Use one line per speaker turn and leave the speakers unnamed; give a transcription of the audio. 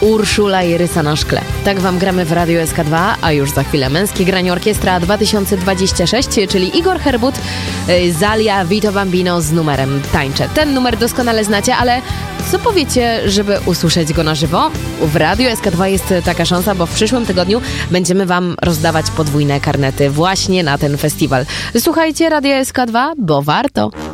Urszula i Rysa na szkle. Tak wam gramy w Radiu SK2, a już za chwilę Męskie Granie Orkiestra 2026, czyli Igor Herbut, Zalia, Vito Bambino z numerem Tańczę. Ten numer doskonale znacie, ale co powiecie, żeby usłyszeć go na żywo? W Radiu SK2 jest taka szansa, bo w przyszłym tygodniu będziemy wam rozdawać podwójne karnety właśnie na ten festiwal. Słuchajcie Radia SK2, bo warto.